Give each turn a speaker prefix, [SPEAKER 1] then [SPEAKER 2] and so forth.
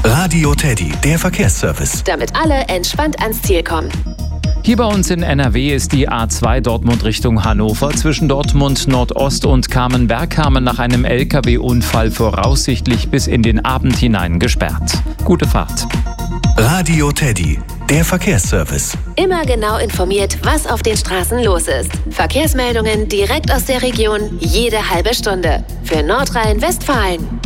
[SPEAKER 1] Radio Teddy, der Verkehrsservice.
[SPEAKER 2] Damit alle entspannt ans Ziel kommen.
[SPEAKER 3] Hier bei uns in NRW ist die A2 Dortmund Richtung Hannover zwischen Dortmund Nordost und Kamen-Bergkamen nach einem LKW-Unfall voraussichtlich bis in den Abend hinein gesperrt. Gute Fahrt.
[SPEAKER 1] Radio Teddy, der Verkehrsservice.
[SPEAKER 2] Immer genau informiert, was auf den Straßen los ist. Verkehrsmeldungen direkt aus der Region, jede halbe Stunde. Für Nordrhein-Westfalen.